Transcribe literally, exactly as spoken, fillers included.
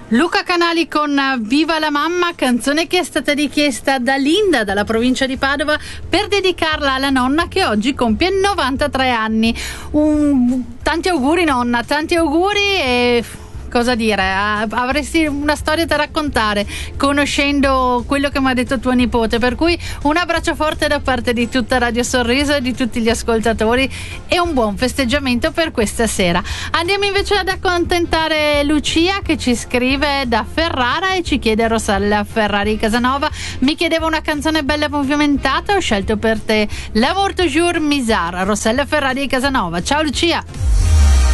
Luca Canali con Viva la mamma, canzone che è stata richiesta da Linda dalla provincia di Padova per dedicarla alla nonna che oggi compie novantatré anni. Un... tanti auguri nonna, tanti auguri e... cosa dire, avresti una storia da raccontare conoscendo quello che mi ha detto tuo nipote, per cui un abbraccio forte da parte di tutta Radio Sorriso e di tutti gli ascoltatori e un buon festeggiamento per questa sera. Andiamo invece ad accontentare Lucia che ci scrive da Ferrara e ci chiede: Rossella Ferrari Casanova, mi chiedeva una canzone bella e movimentata, ho scelto per te L'amour toujours misard, Rossella Ferrari Casanova. Ciao Lucia.